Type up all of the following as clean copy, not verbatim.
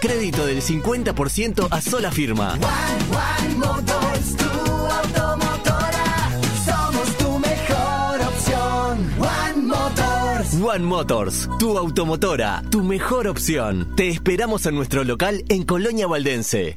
Crédito del 50% a sola firma. One Motors, tu automotora. Somos tu mejor opción. One Motors. One Motors, tu automotora, tu mejor opción. Te esperamos en nuestro local en Colonia Valdense.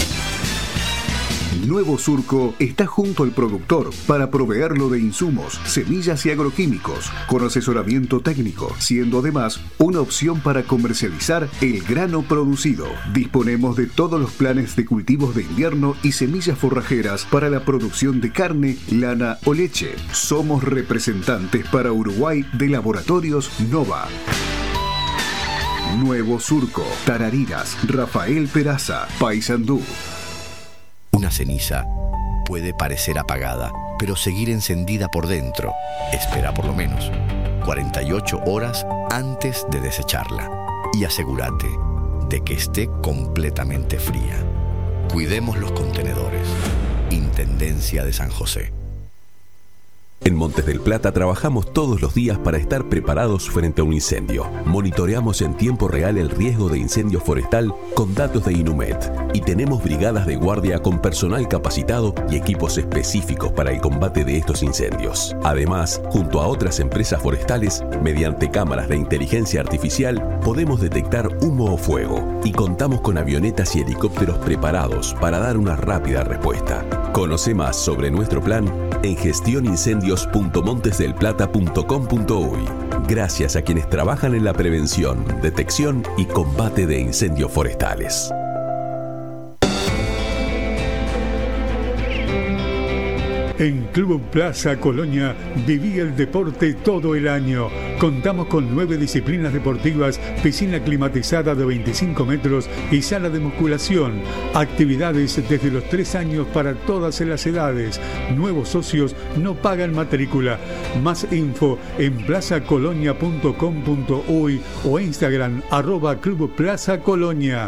Nuevo Surco está junto al productor para proveerlo de insumos, semillas y agroquímicos, con asesoramiento técnico, siendo además una opción para comercializar el grano producido. Disponemos de todos los planes de cultivos de invierno y semillas forrajeras para la producción de carne, lana o leche. Somos representantes para Uruguay de Laboratorios Nova. Nuevo Surco, Tarariras, Rafael Peraza, Paysandú. Una ceniza puede parecer apagada, pero seguir encendida por dentro. Espera por lo menos 48 horas antes de desecharla y asegúrate de que esté completamente fría. Cuidemos los contenedores. Intendencia de San José. En Montes del Plata trabajamos todos los días para estar preparados frente a un incendio. Monitoreamos en tiempo real el riesgo de incendio forestal con datos de Inumet y tenemos brigadas de guardia con personal capacitado y equipos específicos para el combate de estos incendios. Además, junto a otras empresas forestales, mediante cámaras de inteligencia artificial, podemos detectar humo o fuego y contamos con avionetas y helicópteros preparados para dar una rápida respuesta. Conoce más sobre nuestro plan en gestionincendios.montesdelplata.com.uy. Gracias a quienes trabajan en la prevención, detección y combate de incendios forestales. En Club Plaza Colonia viví el deporte todo el año. Contamos con 9 disciplinas deportivas, piscina climatizada de 25 metros y sala de musculación. Actividades desde los 3 años para todas las edades. Nuevos socios no pagan matrícula. Más info en plazacolonia.com.uy o Instagram @Club Plaza Colonia.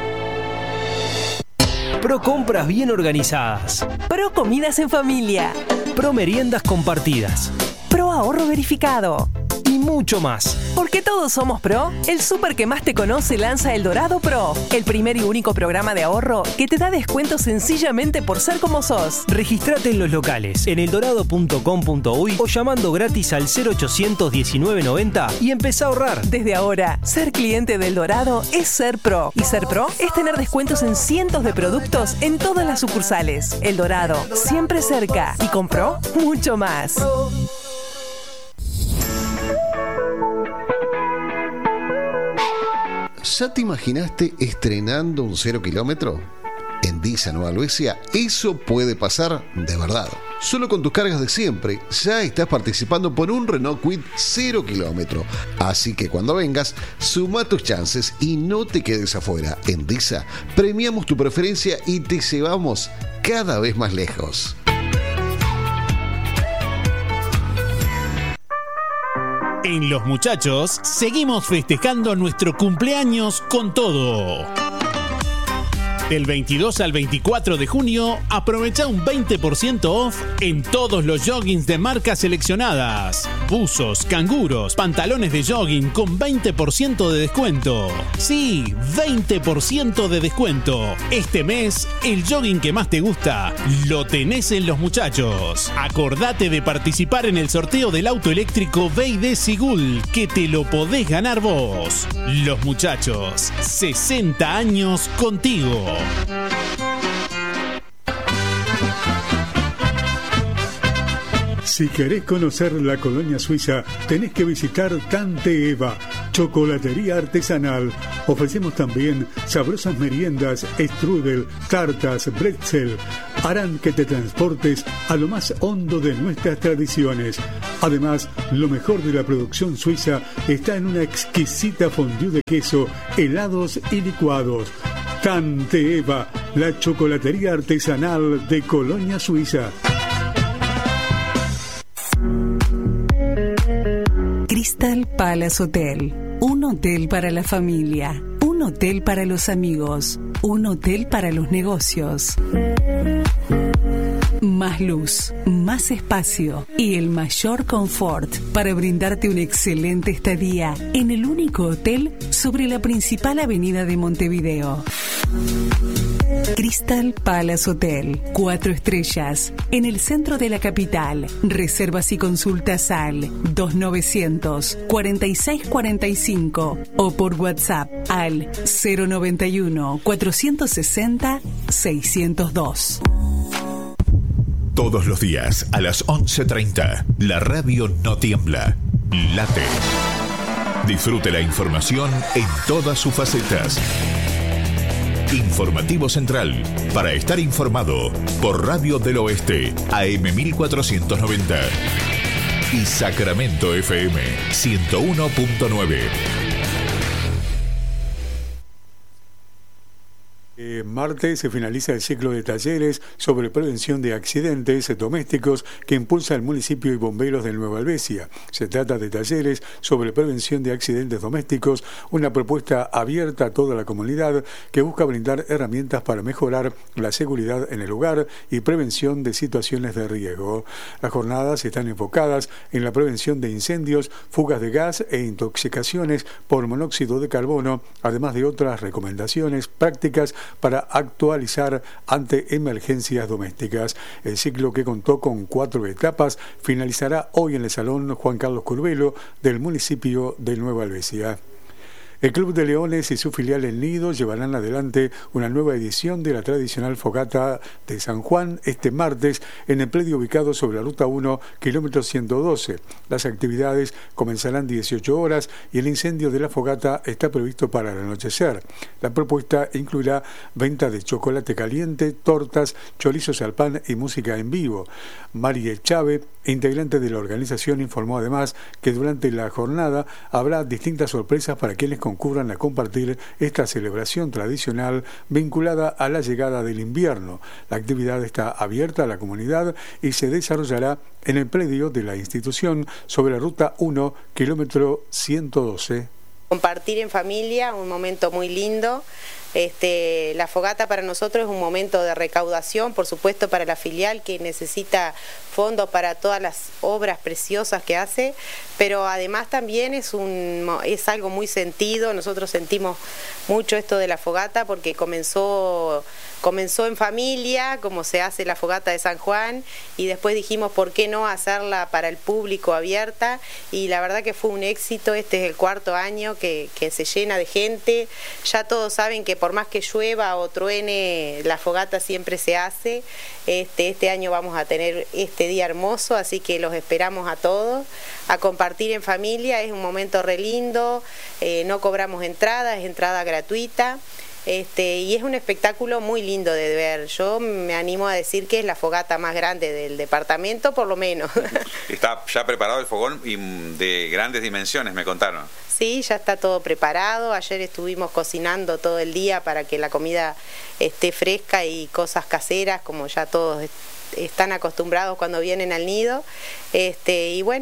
Pro compras bien organizadas. Pro comidas en familia. Pro meriendas compartidas. Pro ahorro verificado. Y mucho más. Porque todos somos Pro, el súper que más te conoce lanza El Dorado Pro, el primer y único programa de ahorro que te da descuentos sencillamente por ser como sos. Registrate en los locales, en eldorado.com.uy o llamando gratis al 0800 1990 y empezá a ahorrar. Desde ahora, ser cliente del Dorado es ser Pro. Y ser Pro es tener descuentos en cientos de productos en todas las sucursales. El Dorado, siempre cerca. Y con Pro, mucho más. ¿Ya te imaginaste estrenando un 0 kilómetro? En Disa Nueva Albesia, eso puede pasar de verdad. Solo con tus cargas de siempre, ya estás participando por un Renault Kwid 0 kilómetro. Así que cuando vengas, suma tus chances y no te quedes afuera. En Disa, premiamos tu preferencia y te llevamos cada vez más lejos. En Los Muchachos, seguimos festejando nuestro cumpleaños con todo. Del 22 al 24 de junio, aprovecha un 20% off en todos los joggings de marcas seleccionadas. Buzos, canguros, pantalones de jogging con 20% de descuento. Sí, 20% de descuento. Este mes, el jogging que más te gusta, lo tenés en Los Muchachos. Acordate de participar en el sorteo del auto eléctrico BYD Sigul, que te lo podés ganar vos. Los Muchachos, 60 años contigo. Si querés conocer la colonia suiza, tenés que visitar Tante Eva, chocolatería artesanal. Ofrecemos también sabrosas meriendas, strudel, tartas, bretzel. Harán que te transportes a lo más hondo de nuestras tradiciones. Además, lo mejor de la producción suiza está en una exquisita fondue de queso, helados y licuados. Tante Eva, la chocolatería artesanal de Colonia Suiza. Crystal Palace Hotel, un hotel para la familia, un hotel para los amigos, un hotel para los negocios. más luz, más espacio y el mayor confort para brindarte una excelente estadía en el único hotel sobre la principal avenida de Montevideo. Crystal Palace Hotel, 4 estrellas, en el centro de la capital. Reservas y consultas al 2900-4645 o por WhatsApp al 091-460-602. Todos los días a las 11:30, la radio no tiembla, late. Disfrute la información en todas sus facetas. Informativo Central, para estar informado, por Radio del Oeste, AM 1490 y Sacramento FM 101.9. Martes se finaliza el ciclo de talleres sobre prevención de accidentes domésticos que impulsa el municipio y bomberos de Nueva Helvecia. Se trata de talleres sobre prevención de accidentes domésticos, una propuesta abierta a toda la comunidad que busca brindar herramientas para mejorar la seguridad en el hogar y prevención de situaciones de riesgo. Las jornadas están enfocadas en la prevención de incendios, fugas de gas e intoxicaciones por monóxido de carbono, además de otras recomendaciones prácticas para actualizar ante emergencias domésticas. El ciclo, que contó con 4 etapas, finalizará hoy en el Salón Juan Carlos Curvelo del municipio de Nueva Helvecia. El Club de Leones y su filial El Nido llevarán adelante una nueva edición de la tradicional fogata de San Juan este martes en el predio ubicado sobre la Ruta 1, kilómetro 112. Las actividades comenzarán 18 horas y el incendio de la fogata está previsto para el anochecer. La propuesta incluirá venta de chocolate caliente, tortas, chorizos al pan y música en vivo. María Chávez, integrante de la organización, informó además que durante la jornada habrá distintas sorpresas para quienes concurran a compartir esta celebración tradicional vinculada a la llegada del invierno. La actividad está abierta a la comunidad y se desarrollará en el predio de la institución sobre la Ruta 1, kilómetro 112. Compartir en familia, un momento muy lindo. La fogata para nosotros es un momento de recaudación, por supuesto para la filial que necesita fondos para todas las obras preciosas que hace, pero además también es algo muy sentido. Nosotros sentimos mucho esto de la fogata porque comenzó en familia, como se hace la fogata de San Juan, y después dijimos por qué no hacerla para el público abierta, y la verdad que fue un éxito. Este es el 4º año que se llena de gente. Ya todos saben que por más que llueva o truene, la fogata siempre se hace. Este año vamos a tener este día hermoso, así que los esperamos a todos a compartir en familia. Es un momento re lindo, no cobramos entrada, es entrada gratuita. Y es un espectáculo muy lindo de ver. Yo me animo a decir que es la fogata más grande del departamento, por lo menos. Está ya preparado el fogón y de grandes dimensiones, me contaron. Sí, ya está todo preparado. Ayer estuvimos cocinando todo el día para que la comida esté fresca y cosas caseras, como ya todos están acostumbrados cuando vienen al nido. Y bueno,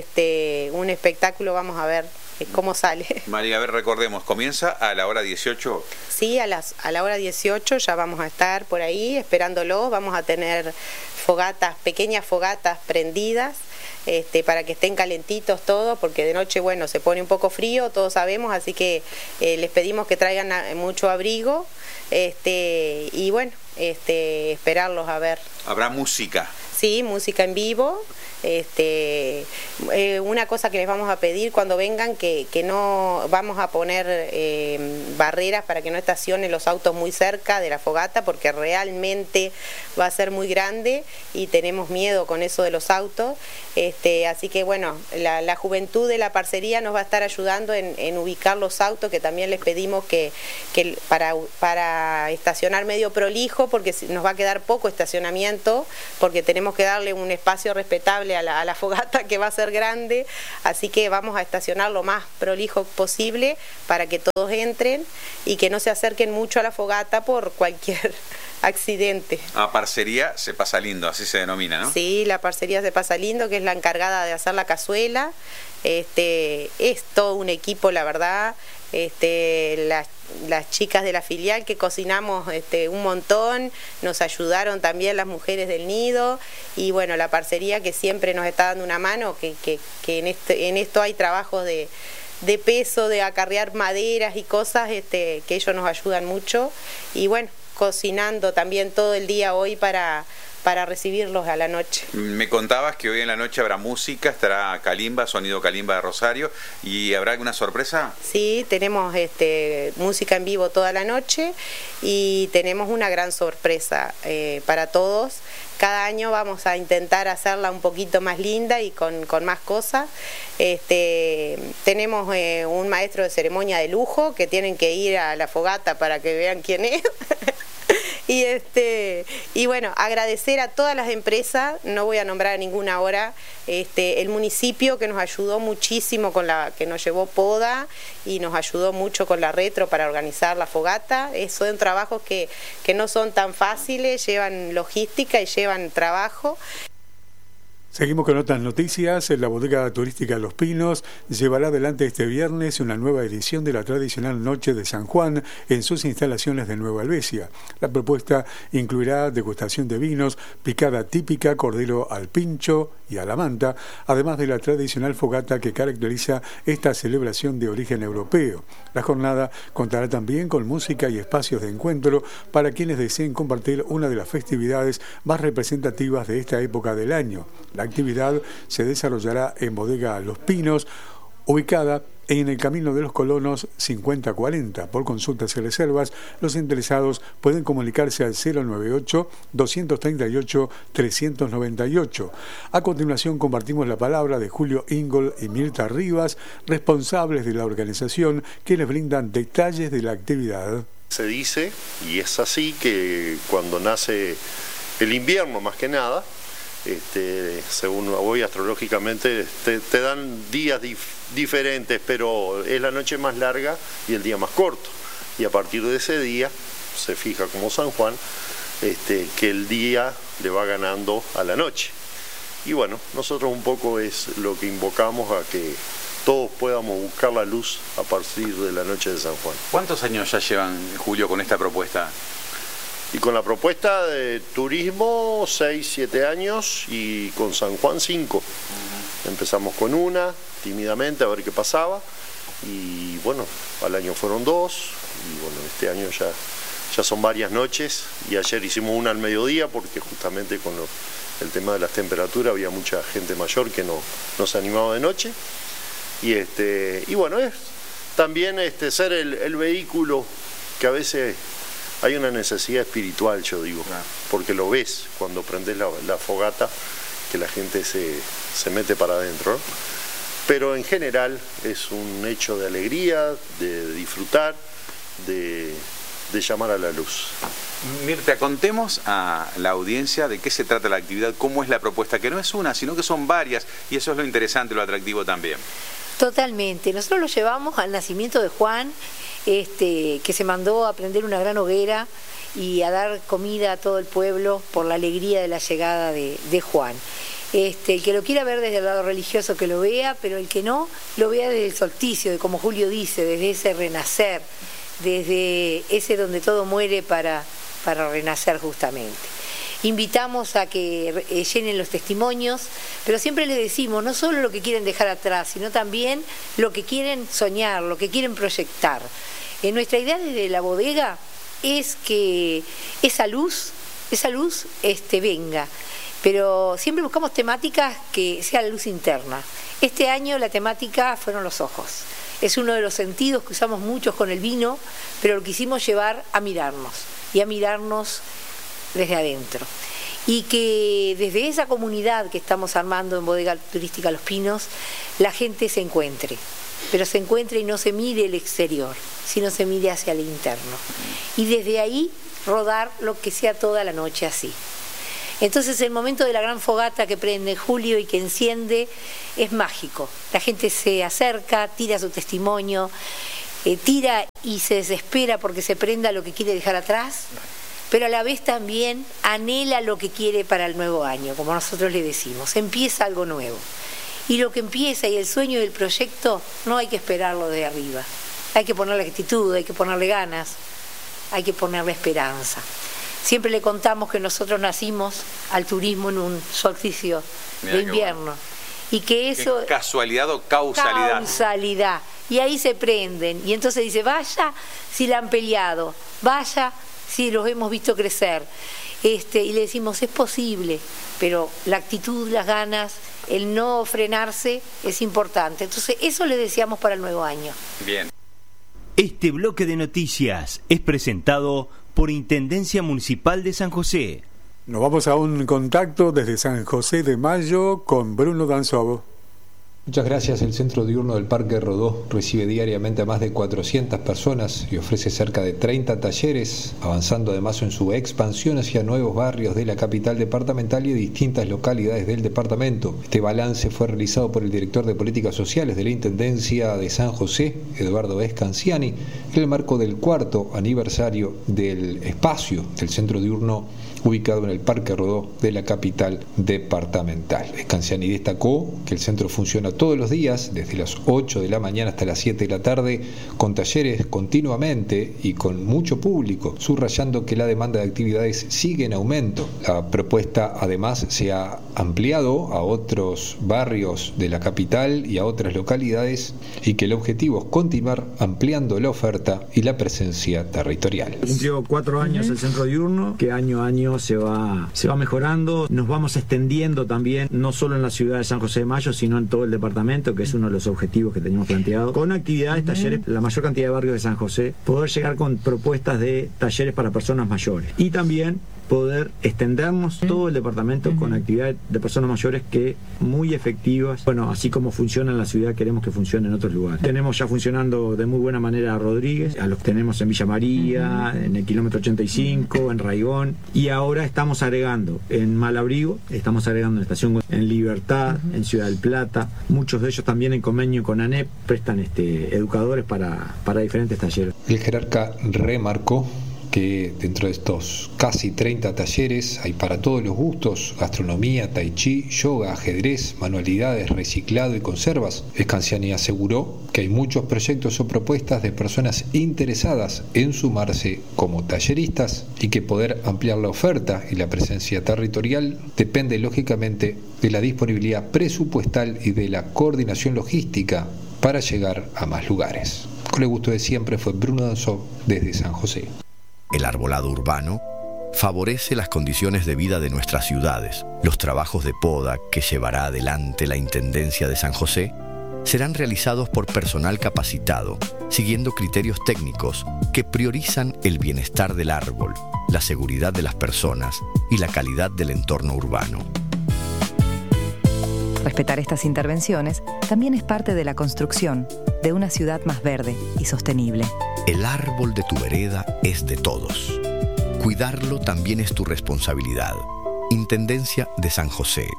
un espectáculo, vamos a ver cómo sale. María, a ver, recordemos, comienza a la hora 18. Sí, a la hora 18 ya vamos a estar por ahí esperándolos. Vamos a tener pequeñas fogatas prendidas, para que estén calentitos todos, porque de noche, bueno, se pone un poco frío, todos sabemos, así que les pedimos que traigan mucho abrigo, y bueno, esperarlos a ver. ¿Habrá música? Sí, música en vivo. Una cosa que les vamos a pedir cuando vengan, que no vamos a poner barreras para que no estacionen los autos muy cerca de la fogata, porque realmente va a ser muy grande y tenemos miedo con eso de los autos. Así que bueno, la juventud de la parcería nos va a estar ayudando en ubicar los autos, que también les pedimos que para estacionar medio prolijo, porque nos va a quedar poco estacionamiento, porque tenemos que darle un espacio respetable a la fogata, que va a ser grande, así que vamos a estacionar lo más prolijo posible para que todos entren y que no se acerquen mucho a la fogata por cualquier accidente. Parcería Se Pasa Lindo, así se denomina, ¿no? Sí, la Parcería Se Pasa Lindo, que es la encargada de hacer la cazuela. Es todo un equipo, la verdad. las chicas de la filial que cocinamos un montón, nos ayudaron también las mujeres del nido, y bueno, la parcería que siempre nos está dando una mano, que en esto hay trabajos de peso, de acarrear maderas y cosas, que ellos nos ayudan mucho, y bueno, cocinando también todo el día hoy para recibirlos a la noche. Me contabas que hoy en la noche habrá música, estará Kalimba, Sonido Kalimba de Rosario, ¿y habrá alguna sorpresa? Sí, tenemos música en vivo toda la noche y tenemos una gran sorpresa para todos. Cada año vamos a intentar hacerla un poquito más linda y con más cosas. Tenemos un maestro de ceremonia de lujo que tienen que ir a la fogata para que vean quién es. Y bueno, agradecer a todas las empresas, no voy a nombrar a ninguna ahora, el municipio que nos ayudó muchísimo que nos llevó poda y nos ayudó mucho con la retro para organizar la fogata. Son trabajos que no son tan fáciles, llevan logística y llevan trabajo. Seguimos con otras noticias. La bodega turística Los Pinos llevará adelante este viernes una nueva edición de la tradicional Noche de San Juan en sus instalaciones de Nueva Alvesia. La propuesta incluirá degustación de vinos, picada típica, cordero al pincho y a la manta, además de la tradicional fogata que caracteriza esta celebración de origen europeo. La jornada contará también con música y espacios de encuentro para quienes deseen compartir una de las festividades más representativas de esta época del año. La actividad se desarrollará en Bodega Los Pinos, ubicada en el Camino de los Colonos 5040. Por consultas y reservas, los interesados pueden comunicarse al 098-238-398. A continuación compartimos la palabra de Julio Ingol y Mirta Rivas, responsables de la organización, que les brindan detalles de la actividad. Se dice, y es así, que cuando nace el invierno más que nada, según hoy astrológicamente te dan días diferentes, pero es la noche más larga y el día más corto, y a partir de ese día se fija como San Juan, que el día le va ganando a la noche. Y bueno, nosotros un poco es lo que invocamos a que todos podamos buscar la luz a partir de la noche de San Juan. ¿Cuántos años ya llevan, Julio, con esta propuesta? Y con la propuesta de turismo 6, 7 años, y con San Juan 5. Empezamos con una, tímidamente, a ver qué pasaba, y bueno, al año fueron 2, y bueno, este año ya son varias noches, y ayer hicimos una al mediodía porque justamente con el tema de las temperaturas había mucha gente mayor que no se animaba de noche, y bueno, es también ser el vehículo que a veces hay una necesidad espiritual, yo digo, porque lo ves cuando prendes la fogata, que la gente se mete para adentro, ¿no? Pero en general es un hecho de alegría, de disfrutar, de llamar a la luz. Mirta, contemos a la audiencia de qué se trata la actividad, cómo es la propuesta, que no es una, sino que son varias, y eso es lo interesante, lo atractivo también. Totalmente, nosotros lo llevamos al nacimiento de Juan, que se mandó a prender una gran hoguera y a dar comida a todo el pueblo por la alegría de la llegada de Juan. El que lo quiera ver desde el lado religioso que lo vea, pero el que no, lo vea desde el solsticio, de como Julio dice, desde ese renacer, desde ese donde todo muere para renacer justamente. Invitamos a que llenen los testimonios, pero siempre les decimos, no solo lo que quieren dejar atrás, sino también lo que quieren soñar, lo que quieren proyectar. Nuestra idea desde la bodega es que esa luz venga, pero siempre buscamos temáticas que sea la luz interna. Este año la temática fueron los ojos. Es uno de los sentidos que usamos muchos con el vino, pero lo quisimos llevar a mirarnos, y a mirarnos desde adentro. Y que desde esa comunidad que estamos armando en Bodega Turística Los Pinos, la gente se encuentre, pero se encuentre y no se mire el exterior, sino se mire hacia el interno. Y desde ahí rodar lo que sea toda la noche así. Entonces el momento de la gran fogata que prende Julio y que enciende es mágico. La gente se acerca, tira su testimonio, tira y se desespera porque se prenda lo que quiere dejar atrás, pero a la vez también anhela lo que quiere para el nuevo año, como nosotros le decimos, empieza algo nuevo. Y lo que empieza y el sueño del proyecto no hay que esperarlo de arriba, hay que ponerle actitud, hay que ponerle ganas, hay que ponerle esperanza. Siempre le contamos que nosotros nacimos al turismo en un solsticio de invierno. Y que eso... ¿Qué casualidad o causalidad? Causalidad. Y ahí se prenden. Y entonces dice, vaya si la han peleado, vaya si los hemos visto crecer. Y le decimos, es posible, pero la actitud, las ganas, el no frenarse es importante. Entonces eso le deseamos para el nuevo año. Bien. Este bloque de noticias es presentado por Intendencia Municipal de San José. Nos vamos a un contacto desde San José de Mayo con Bruno Danzovo. Muchas gracias. El Centro Diurno del Parque Rodó recibe diariamente a más de 400 personas y ofrece cerca de 30 talleres, avanzando además en su expansión hacia nuevos barrios de la capital departamental y distintas localidades del departamento. Este balance fue realizado por el director de Políticas Sociales de la Intendencia de San José, Eduardo Escanciani, en el marco del 4º aniversario del espacio del Centro Diurno ubicado en el Parque Rodó de la capital departamental. Escanciani destacó que el centro funciona todos los días, desde las 8 de la mañana hasta las 7 de la tarde, con talleres continuamente y con mucho público, subrayando que la demanda de actividades sigue en aumento. La propuesta además se ha ampliado a otros barrios de la capital y a otras localidades y que el objetivo es continuar ampliando la oferta y la presencia territorial. Cumplió 4 años el centro diurno, que año a año se va mejorando, nos vamos extendiendo también, no solo en la ciudad de San José de Mayo, sino en todo el departamento, que es uno de los objetivos que teníamos planteado, con actividades, talleres, la mayor cantidad de barrios de San José, poder llegar con propuestas de talleres para personas mayores y también poder extendernos todo el departamento con actividades de personas mayores que muy efectivas. Bueno, así como funciona en la ciudad, queremos que funcione en otros lugares. Tenemos ya funcionando de muy buena manera a Rodríguez, a los tenemos en Villa María, en el kilómetro 85, en Raigón, y ahora estamos agregando en Malabrigo, estamos agregando en Estación, en Libertad, en Ciudad del Plata. Muchos de ellos también en convenio con ANEP prestan educadores para diferentes talleres. El jerarca remarcó que dentro de estos casi 30 talleres hay para todos los gustos: gastronomía, tai chi, yoga, ajedrez, manualidades, reciclado y conservas. Escanciani aseguró que hay muchos proyectos o propuestas de personas interesadas en sumarse como talleristas y que poder ampliar la oferta y la presencia territorial depende lógicamente de la disponibilidad presupuestal y de la coordinación logística para llegar a más lugares. Con el gusto de siempre, fue Bruno Danzó desde San José. El arbolado urbano favorece las condiciones de vida de nuestras ciudades. Los trabajos de poda que llevará adelante la Intendencia de San José serán realizados por personal capacitado, siguiendo criterios técnicos que priorizan el bienestar del árbol, la seguridad de las personas y la calidad del entorno urbano. Respetar estas intervenciones también es parte de la construcción de una ciudad más verde y sostenible. El árbol de tu vereda es de todos. Cuidarlo también es tu responsabilidad. Intendencia de San José.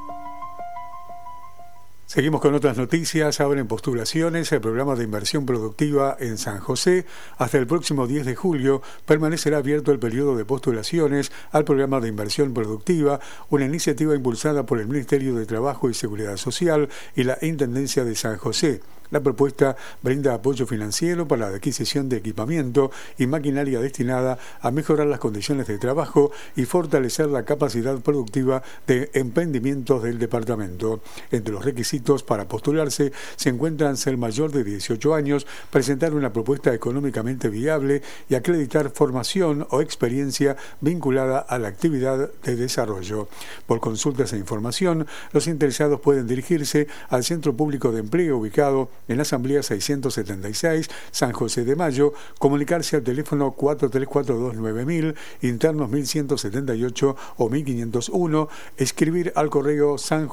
Seguimos con otras noticias. Ahora en postulaciones, el programa de inversión productiva en San José. Hasta el próximo 10 de julio permanecerá abierto el periodo de postulaciones al programa de inversión productiva, una iniciativa impulsada por el Ministerio de Trabajo y Seguridad Social y la Intendencia de San José. La propuesta brinda apoyo financiero para la adquisición de equipamiento y maquinaria destinada a mejorar las condiciones de trabajo y fortalecer la capacidad productiva de emprendimientos del departamento. Entre los requisitos para postularse se encuentran ser mayor de 18 años, presentar una propuesta económicamente viable y acreditar formación o experiencia vinculada a la actividad de desarrollo. Por consultas e información, los interesados pueden dirigirse al Centro Público de Empleo ubicado en la Asamblea 676, San José de Mayo, comunicarse al teléfono 43429000, internos 1178 o 1501, escribir al correo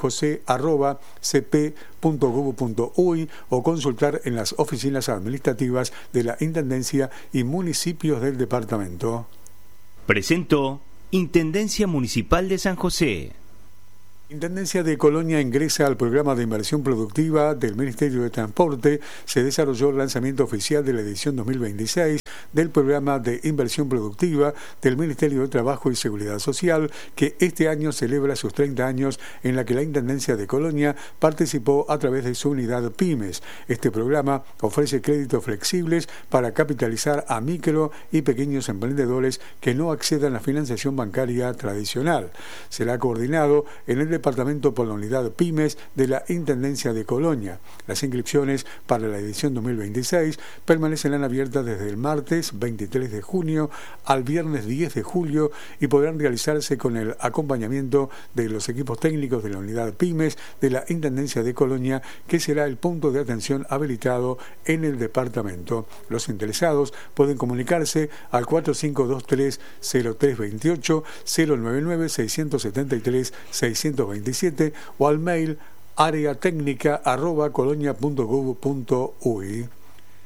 sanjose@cp.gov.uy o consultar en las oficinas administrativas de la Intendencia y municipios del departamento. Presentó Intendencia Municipal de San José. Intendencia de Colonia ingresa al programa de inversión productiva del Ministerio de Transporte. Se desarrolló el lanzamiento oficial de la edición 2026 del Programa de Inversión Productiva del Ministerio de Trabajo y Seguridad Social, que este año celebra sus 30 años, en la que la Intendencia de Colonia participó a través de su unidad Pymes. Este programa ofrece créditos flexibles para capitalizar a micro y pequeños emprendedores que no accedan a financiación bancaria tradicional. Será coordinado en el departamento por la unidad Pymes de la Intendencia de Colonia. Las inscripciones para la edición 2026 permanecerán abiertas desde el martes 23 de junio al viernes 10 de julio y podrán realizarse con el acompañamiento de los equipos técnicos de la unidad Pymes de la Intendencia de Colonia, que será el punto de atención habilitado en el departamento. Los interesados pueden comunicarse al 4523-0328, 099-673-627 o al mail areatecnica@colonia.gov.uy.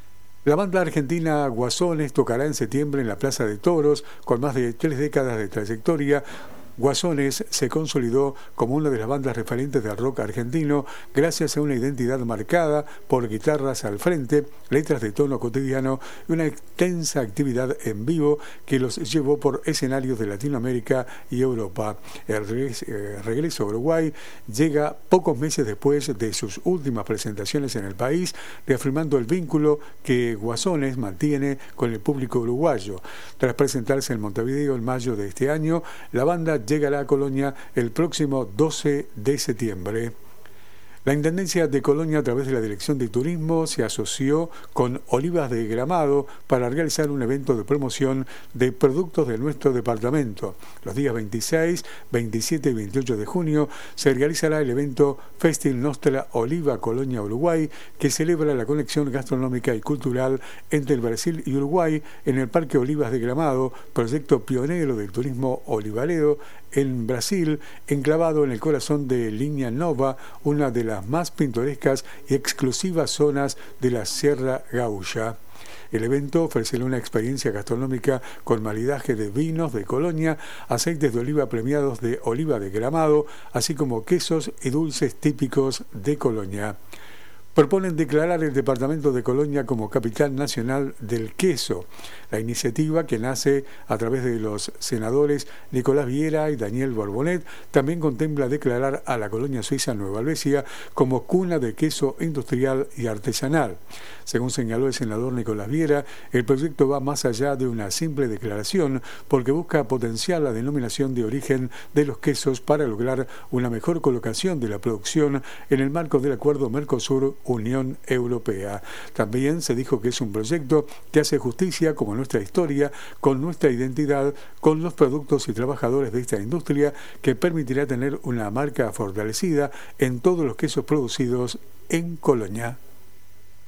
La banda argentina Guasones tocará en septiembre en la Plaza de Toros. Con más de 3 décadas de trayectoria, Guasones se consolidó como una de las bandas referentes del rock argentino gracias a una identidad marcada por guitarras al frente, letras de tono cotidiano y una extensa actividad en vivo que los llevó por escenarios de Latinoamérica y Europa. El regreso a Uruguay llega pocos meses después de sus últimas presentaciones en el país, reafirmando el vínculo que Guasones mantiene con el público uruguayo. Tras presentarse en Montevideo en mayo de este año, la banda llegará a Colonia el próximo 12 de septiembre. La Intendencia de Colonia, a través de la Dirección de Turismo, se asoció con Olivas de Gramado para realizar un evento de promoción de productos de nuestro departamento. Los días 26, 27 y 28 de junio se realizará el evento Festil Nostra Oliva Colonia Uruguay, que celebra la conexión gastronómica y cultural entre el Brasil y Uruguay en el Parque Olivas de Gramado, proyecto pionero del turismo olivarero en Brasil, enclavado en el corazón de Linha Nova, una de las más pintorescas y exclusivas zonas de la Sierra Gaúcha. El evento ofrecerá una experiencia gastronómica con maridaje de vinos de Colonia, aceites de oliva premiados de Oliva de Gramado, así como quesos y dulces típicos de Colonia. Proponen declarar el departamento de Colonia como capital nacional del queso. La iniciativa, que nace a través de los senadores Nicolás Viera y Daniel Borbonet, también contempla declarar a la colonia suiza Nueva Albesia como cuna de queso industrial y artesanal. Según señaló el senador Nicolás Viera, el proyecto va más allá de una simple declaración porque busca potenciar la denominación de origen de los quesos para lograr una mejor colocación de la producción en el marco del acuerdo Mercosur-Unión Europea. También se dijo que es un proyecto que hace justicia como nuestra historia, con nuestra identidad, con los productos y trabajadores de esta industria, que permitirá tener una marca fortalecida en todos los quesos producidos en Colonia.